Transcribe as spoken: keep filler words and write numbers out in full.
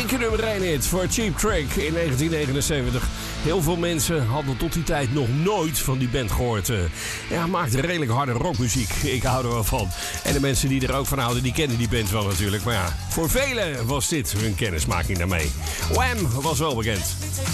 Dikke nummer één hit voor Cheap Trick in negentien negenenzeventig. Heel veel mensen hadden tot die tijd nog nooit van die band gehoord. Uh, ja, maakte redelijk harde rockmuziek. Ik hou er wel van. En de mensen die er ook van houden, die kennen die band wel natuurlijk. Maar ja, voor velen was dit hun kennismaking daarmee. Wham was wel bekend.